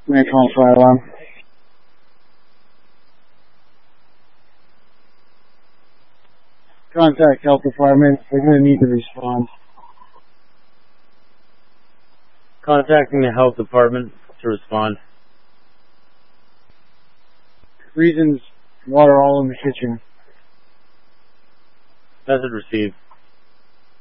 May call fire alarm. Contact health department. They're going to need to respond. Contacting the health department to respond. Reasons, water all in the kitchen. Message received.